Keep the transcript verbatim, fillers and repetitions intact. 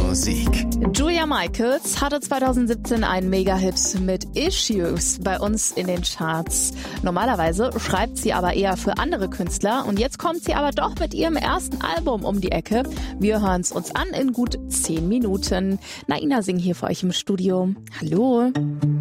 Musik. Julia Michaels hatte zweitausendsiebzehn einen Mega-Hit mit Issues bei uns in den Charts. Normalerweise schreibt sie aber eher für andere Künstler und jetzt kommt sie aber doch mit ihrem ersten Album um die Ecke. Wir hören es uns an in gut zehn Minuten. Naina Singh hier für euch im Studio. Hallo.